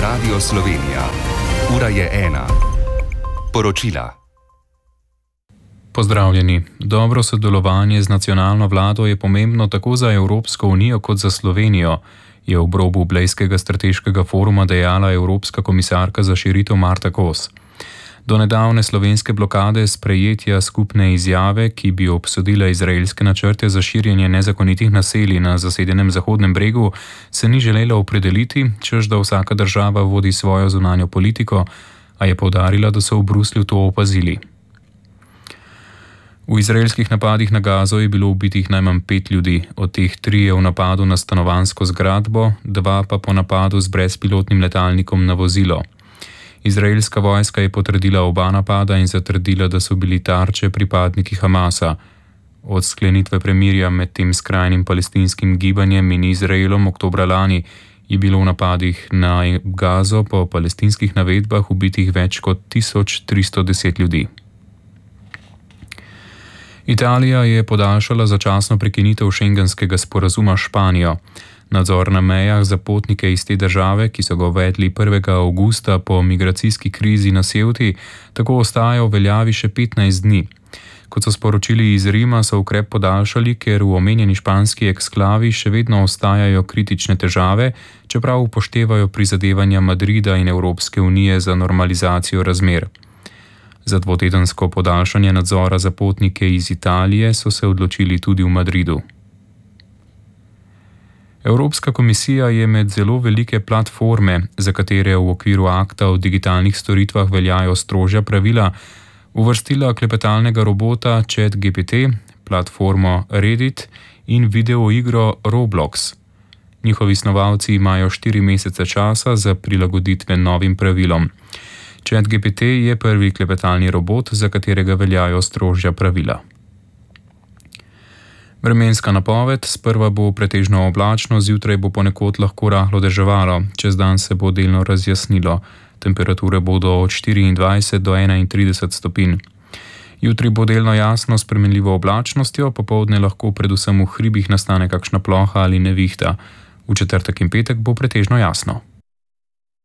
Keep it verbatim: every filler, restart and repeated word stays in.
Radio Slovenija. Ura je ena. Poročila. Pozdravljeni. Dobro sodelovanje z nacionalno vlado je pomembno tako za Evropsko unijo kot za Slovenijo, je ob robu Blejskega strateškega foruma dejala Evropska komisarka za širitev Marta Kos. Do nedavne slovenske blokade sprejetja skupne izjave, ki bi obsodila izraelske načrte za širjenje nezakonitih naselij na zasedenem Zahodnem bregu, se ni želela opredeliti, češ da vsaka država vodi svojo zunanjo politiko, a je poudarila, da so v Bruslju to opazili. V izraelskih napadih na Gazo je bilo ubitih najmanj pet ljudi, od teh trije v napadu na stanovanjsko zgradbo, dva pa po napadu z brezpilotnim letalnikom na vozilo. Izraelska vojska je potrdila oba napada in zatrdila, da so bili tarče pripadniki Hamasa. Od sklenitve premirja med tem skrajnim palestinskim gibanjem in Izraelom oktobra lani je bilo v napadih na Gazo po palestinskih navedbah ubitih več kot tisoč tristo deset ljudi. Italija je podaljšala začasno prekinitev šengenskega sporazuma s Španijo. Nadzor na mejah za potnike iz te države, ki so ga uvedli prvega avgusta po migracijski krizi na Ceuti, tako ostaja v veljavi še petnajst dni. Kot so sporočili iz Rima, so ukrep podaljšali, ker v omenjeni španski eksklavi še vedno ostajajo kritične težave, čeprav upoštevajo prizadevanja Madrida in Evropske unije za normalizacijo razmer. Za dvotedensko podaljšanje nadzora za potnike iz Italije so se odločili tudi v Madridu. Evropska komisija je med zelo velike platforme, za katere v okviru akta o digitalnih storitvah veljajo strožja pravila, uvrstila klepetalnega robota ChatGPT, platformo Reddit in videoigro Roblox. Njihovi snovalci imajo štiri mesece časa za prilagoditve novim pravilom. ChatGPT je prvi klepetalni robot, za katerega veljajo strožja pravila. Vremenska napoved: sprva bo pretežno oblačno, zjutraj bo ponekod lahko rahlo deževalo, čez dan se bo delno razjasnilo. Temperature bodo od štiriindvajset do enaintrideset stopinj. Jutri bo delno jasno s spremenljivo oblačnostjo, popoldne lahko predvsem v hribih nastane kakšna ploha ali nevihta. V četrtek in petek bo pretežno jasno.